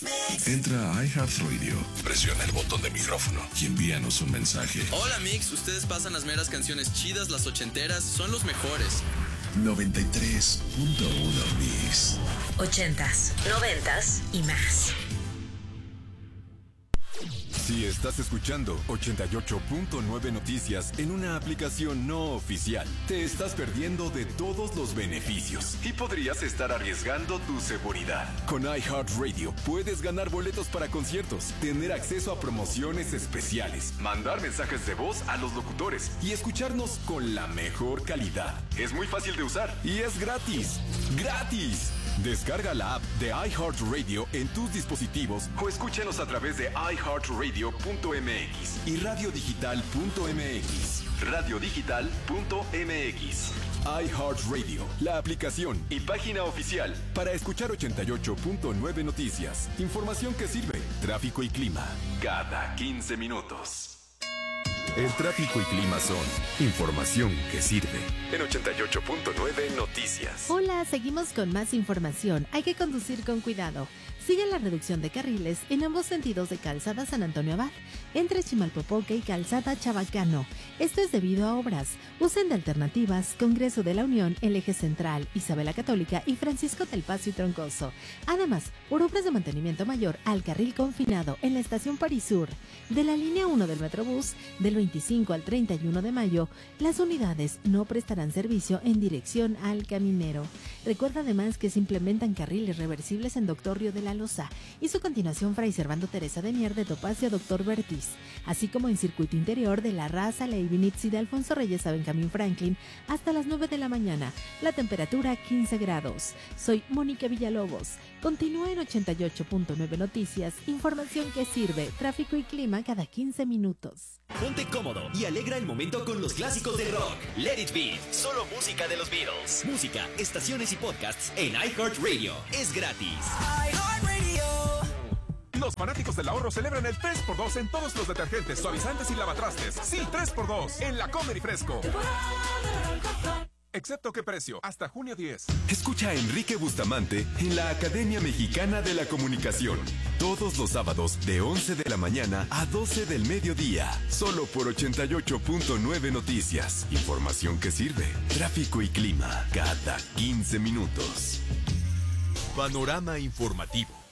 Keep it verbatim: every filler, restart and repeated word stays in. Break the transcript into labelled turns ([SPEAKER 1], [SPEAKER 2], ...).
[SPEAKER 1] Entra a iHeartRadio, presiona el botón de micrófono y envíanos un mensaje.
[SPEAKER 2] Hola Mix, ustedes pasan las meras canciones chidas, las ochenteras, son los mejores.
[SPEAKER 1] noventa y tres punto uno Mix.
[SPEAKER 3] Ochentas, noventas y más.
[SPEAKER 4] Si estás escuchando ochenta y ocho punto nueve Noticias en una aplicación no oficial, te estás perdiendo de todos los beneficios y podrías estar arriesgando tu seguridad. Con iHeartRadio puedes ganar boletos para conciertos, tener acceso a promociones especiales, mandar mensajes de voz a los locutores y escucharnos con la mejor calidad. Es muy fácil de usar y es gratis. ¡Gratis! Descarga la app de iHeartRadio en tus dispositivos o escúchanos a través de i heart radio punto m x y radio digital punto m x. radio digital punto m x. iHeartRadio, la aplicación y página oficial para escuchar ochenta y ocho punto nueve Noticias. Información que sirve, tráfico y clima, cada quince minutos. El tráfico y clima son información que sirve en ochenta y ocho punto nueve Noticias.
[SPEAKER 5] Hola, seguimos con más información. Hay que conducir con cuidado. Sigue la reducción de carriles en ambos sentidos de Calzada San Antonio Abad, entre Chimalpopoca y Calzada Chabacano. Esto es debido a obras. Usen de alternativas Congreso de la Unión, el Eje Central, Isabela Católica y Francisco del Paso y Troncoso. Además, por obras de mantenimiento mayor al carril confinado en la estación París Sur. De la línea uno del Metrobús, del veinticinco al treinta y uno de mayo, las unidades no prestarán servicio en dirección al Caminero. Recuerda además que se implementan carriles reversibles en Doctor Río de la Loza y su continuación Fray Servando Teresa de Mier de Topacio a Doctor Vertiz, así como en circuito interior de La Raza, Leibniz y de Alfonso Reyes a Benjamín Franklin hasta las nueve de la mañana. La temperatura quince grados. Soy Mónica Villalobos. Continúa en ochenta y ocho punto nueve Noticias, información que sirve, tráfico y clima cada quince minutos.
[SPEAKER 6] Ponte cómodo y alegra el momento con los clásicos del rock. Let It Be, solo música de los Beatles. Música, estaciones y podcasts en iHeartRadio. Es gratis.
[SPEAKER 7] Los fanáticos del ahorro celebran el tres por dos en todos los detergentes, suavizantes y lavatrastes. Sí, tres por dos en la Comer y Fresco. Excepto qué precio, hasta junio diez.
[SPEAKER 4] Escucha a Enrique Bustamante en la Academia Mexicana de la Comunicación. Todos los sábados de once de la mañana a doce del mediodía. Solo por ochenta y ocho punto nueve Noticias. Información que sirve. Tráfico y clima cada quince minutos.
[SPEAKER 8] Panorama informativo.